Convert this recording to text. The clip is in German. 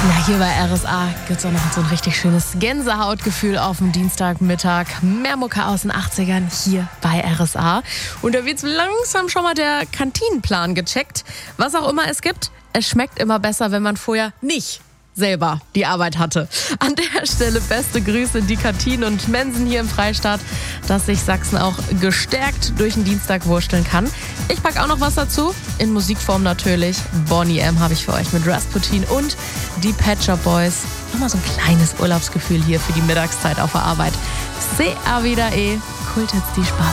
Ja, hier bei RSA gibt es auch noch so ein richtig schönes Gänsehautgefühl auf dem Dienstagmittag. Mehr Mucke aus den 80ern hier bei RSA. Und da wird langsam schon mal der Kantinenplan gecheckt. Was auch immer es gibt, es schmeckt immer besser, wenn man vorher nicht selber die Arbeit hatte. An der Stelle beste Grüße in die Kantinen und Mensen hier im Freistaat, dass sich Sachsen auch gestärkt durch den Dienstag wursteln kann. Ich packe auch noch was dazu, in Musikform natürlich. Boney M. habe ich für euch mit Rasputin und die Pet Shop Boys. Nochmal so ein kleines Urlaubsgefühl hier für die Mittagszeit auf der Arbeit. C'est a wieder Kult jetzt die Spaß.